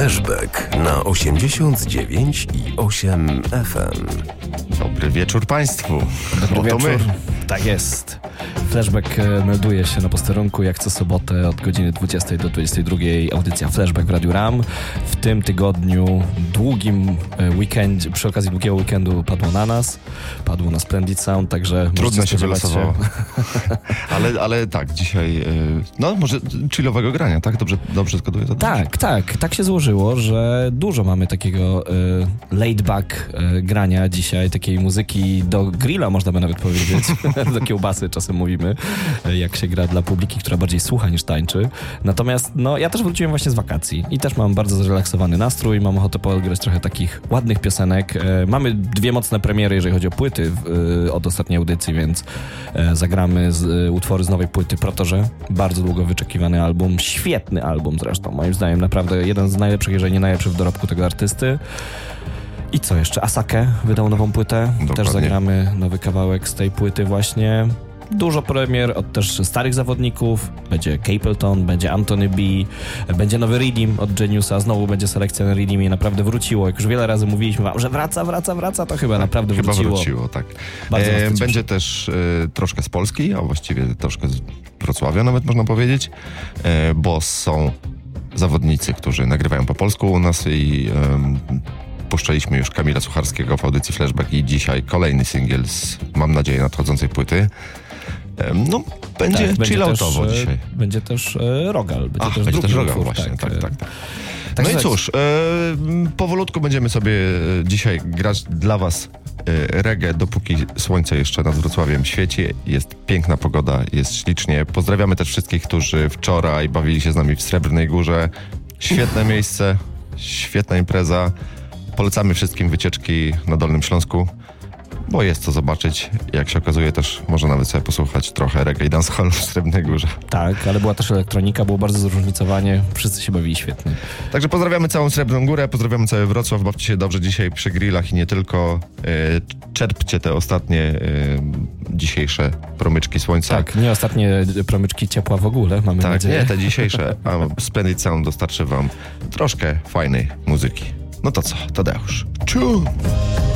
Flashback na 89,8 FM. Dobry wieczór Państwu. Dobry wieczór. My. Tak jest. Flashback melduje się na posterunku jak co sobotę od godziny 20 do 22. Audycja Flashback w Radiu RAM. W tym tygodniu, długim weekendzie, przy okazji długiego weekendu padło na nas. Padło na Splendid Sound, także trudno się wylosowało. ale tak, dzisiaj może chillowego grania, tak? Dobrze zgaduję to? Tak się złożyło, że dużo mamy takiego laid back grania dzisiaj, takiej muzyki do grilla, można by nawet powiedzieć. Do kiełbasy czasem mówimy, jak się gra dla publiki, która bardziej słucha niż tańczy. Natomiast ja też wróciłem właśnie z wakacji i też mam bardzo zrelaksowany nastrój, mam ochotę pograć trochę takich ładnych piosenek. Mamy dwie mocne premiery, jeżeli chodzi o płyty od ostatniej audycji, więc zagramy utwory z nowej płyty Protorze. Bardzo długo wyczekiwany album, świetny album zresztą, moim zdaniem naprawdę jeden z najlepszych, jeżeli nie najlepszy w dorobku tego artysty. I co jeszcze? Asake wydał nową płytę. Dokładnie. Też zagramy nowy kawałek z tej płyty właśnie. Dużo premier od też starych zawodników. Będzie Capleton, będzie Anthony B, będzie nowy Redeem od Geniusa, znowu będzie selekcja na Redeem i naprawdę wróciło. Jak już wiele razy mówiliśmy wam, że wraca, to chyba naprawdę wróciło. Chyba wróciło, tak. Będzie też troszkę z Polski, a właściwie troszkę z Wrocławia nawet można powiedzieć, bo są zawodnicy, którzy nagrywają po polsku u nas i puszczaliśmy już Kamila Sucharskiego w audycji Flashback i dzisiaj kolejny singiel z, mam nadzieję, nadchodzącej płyty. Będzie chilloutowo dzisiaj. Będzie też Rogal. Będzie też Rogal, właśnie. Tak. No i cóż, powolutku będziemy sobie dzisiaj grać dla was reggae, dopóki słońce jeszcze nad Wrocławiem świeci. Jest piękna pogoda, jest ślicznie. Pozdrawiamy też wszystkich, którzy wczoraj bawili się z nami w Srebrnej Górze. Świetne miejsce, świetna impreza. Polecamy wszystkim wycieczki na Dolnym Śląsku, bo jest co zobaczyć. Jak się okazuje, też można nawet sobie posłuchać trochę reggae i dancehall w Srebrnej Górze. Tak, ale była też elektronika, było bardzo zróżnicowanie. Wszyscy się bawili świetnie. Także pozdrawiamy całą Srebrną Górę, pozdrawiamy cały Wrocław. Bawcie się dobrze dzisiaj przy grillach i nie tylko. Czerpcie te ostatnie dzisiejsze promyczki słońca. Tak, nie ostatnie promyczki ciepła w ogóle, mamy nadzieję. Nie, te dzisiejsze. A Splendid Sound dostarczy wam troszkę fajnej muzyki. No to co, Tadeusz? Ciu!